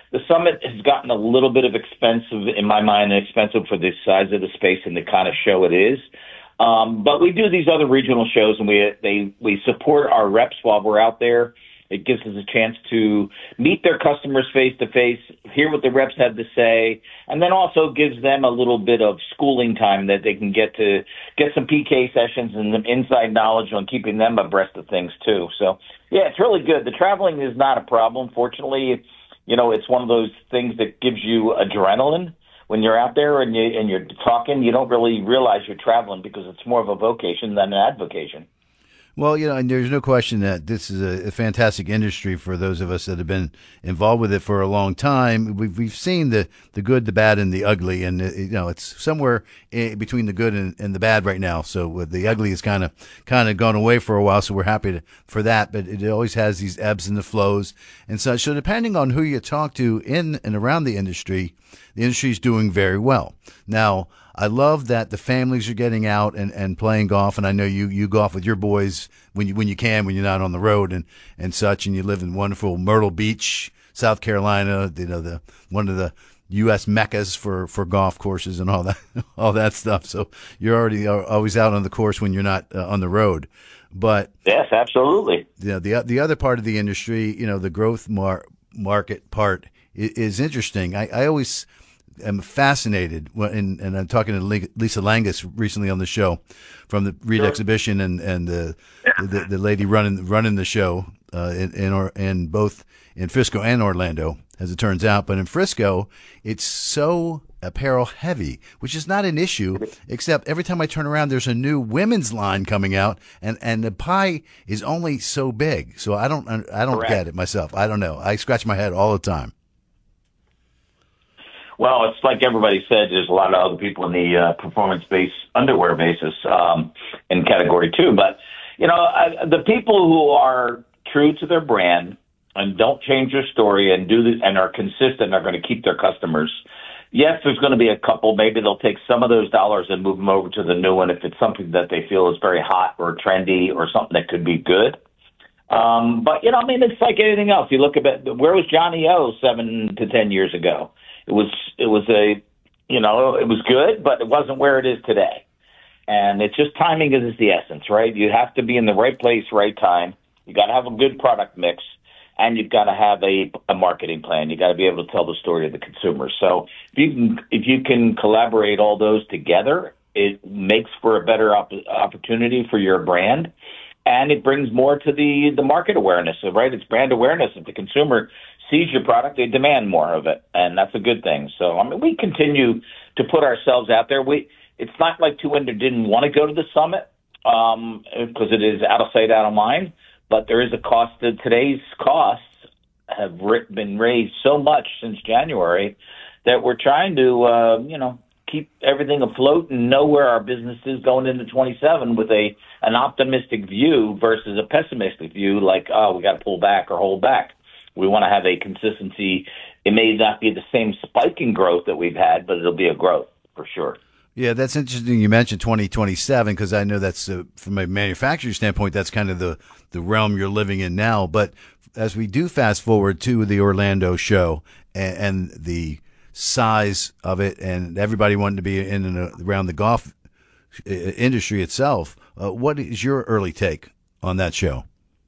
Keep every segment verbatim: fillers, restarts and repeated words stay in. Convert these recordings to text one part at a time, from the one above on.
the Summit has gotten a little bit of expensive, in my mind, expensive for the size of the space and the kind of show it is. Um, but we do these other regional shows, and we they we support our reps while we're out there. It gives us a chance to meet their customers face to face, hear what the reps have to say, and then also gives them a little bit of schooling time that they can get to get some P K sessions and some inside knowledge on keeping them abreast of things too. So yeah, it's really good. The traveling is not a problem. Fortunately, it's, you know, it's one of those things that gives you adrenaline. When you're out there and, you, and you're talking, you don't really realize you're traveling because it's more of a vocation than an avocation. Well, you know, and there's no question that this is a, a fantastic industry for those of us that have been involved with it for a long time. We've we've seen the, the good, the bad, and the ugly, and it, you know, it's somewhere in between the good and, and the bad right now. So the ugly is kind of kind of gone away for a while, so we're happy to, for that. But it always has these ebbs and the flows and such. So depending on who you talk to in and around the industry, the industry is doing very well now. I love that the families are getting out and, and playing golf, and I know you, you golf with your boys when you when you can, when you're not on the road and, and such, and you live in wonderful Myrtle Beach, South Carolina, you know, the one of the U S meccas for, for golf courses and all that all that stuff. So you're already always out on the course when you're not uh, on the road. But yes, absolutely. You know, the the other part of the industry, you know, the growth mar- market part is, is interesting. I, I always am fascinated, and, and I'm talking to Lisa Langus recently on the show from the Reed sure. exhibition, and and the, the the lady running running the show uh, in in, or, in both in Frisco and Orlando, as it turns out. But in Frisco, it's so apparel heavy, which is not an issue, except every time I turn around, there's a new women's line coming out, and, and the pie is only so big. So I don't I don't Correct. get it myself. I don't know. I scratch my head all the time. Well, it's like everybody said, there's a lot of other people in the uh, performance-based underwear basis um, in category two. But, you know, I, the people who are true to their brand and don't change their story and do the, and are consistent are going to keep their customers. Yes, there's going to be a couple. Maybe they'll take some of those dollars and move them over to the new one if it's something that they feel is very hot or trendy or something that could be good. Um, but, you know, I mean, it's like anything else. You look at it, where was Johnny O seven to ten years ago? It was, it was a, you know, it was good, but it wasn't where it is today. And it's just timing is the essence, right? You have to be in the right place, right time. You got to have a good product mix, and you've got to have a, a marketing plan. You got to be able to tell the story to the consumer. So if you can, if you can collaborate all those together, it makes for a better op- opportunity for your brand. And it brings more to the, the market awareness, right? It's brand awareness. If the consumer sees your product, they demand more of it, and that's a good thing. So, I mean, we continue to put ourselves out there. We It's not like Two Under didn't want to go to the summit um, because it is out of sight, out of mind, but there is a cost. To, today's costs have been raised so much since January that we're trying to, uh, you know, keep everything afloat and know where our business is going into twenty-seven with a an optimistic view versus a pessimistic view, like, oh, we got to pull back or hold back. We want to have a consistency. It may not be the same spike in growth that we've had, but it'll be a growth for sure. Yeah, that's interesting. You mentioned twenty twenty-seven because I know that's uh, from a manufacturing standpoint, that's kind of the, the realm you're living in now. But as we do fast forward to the Orlando show and, and the size of it, and everybody wanting to be in and around the golf industry itself, uh, what is your early take on that show?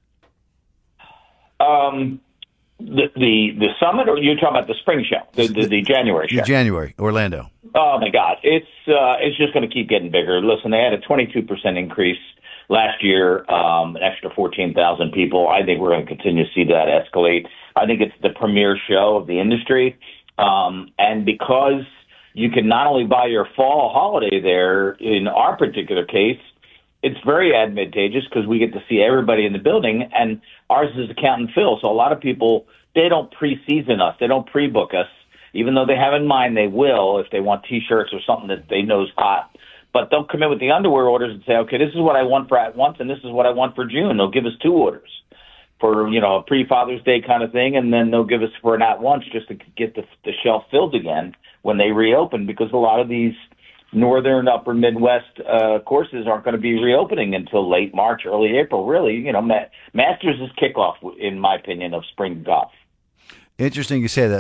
Um, the the the summit, or you're talking about the spring show, the the, the January show? The January, Orlando. Oh my God, it's uh, it's just going to keep getting bigger. Listen, they had a twenty-two percent increase last year, um, an extra fourteen thousand people. I think we're going to continue to see that escalate. I think it's the premier show of the industry. Um, and because you can not only buy your fall holiday there, in our particular case, it's very advantageous because we get to see everybody in the building, and ours is account and fill. So a lot of people, they don't pre-season us. They don't pre-book us, even though they have in mind they will if they want T-shirts or something that they know is hot. But they'll come in with the underwear orders and say, okay, this is what I want for at once, and this is what I want for June. They'll give us two orders for, you know, a pre-Father's Day kind of thing, and then they'll give us for an at-once just to get the, the shelf filled again when they reopen, because a lot of these northern, upper Midwest uh, courses aren't going to be reopening until late March, early April. Really, you know, Ma- Masters is kickoff, in my opinion, of spring golf. Interesting you say that.